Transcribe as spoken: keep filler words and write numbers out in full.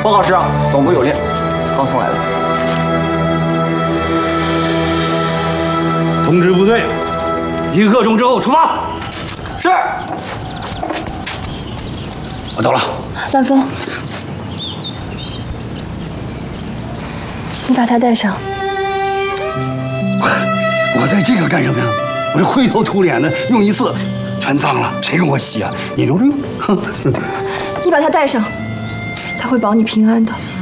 报告师长，总部有令，刚送来的。 通知部队，一刻钟之后出发。 是。我走了。 蓝风，你把它带上。 我带这个干什么呀？我这灰头土脸的，用一次全脏了，谁给我洗啊？你留着用。 你把它带上，它会保你平安的。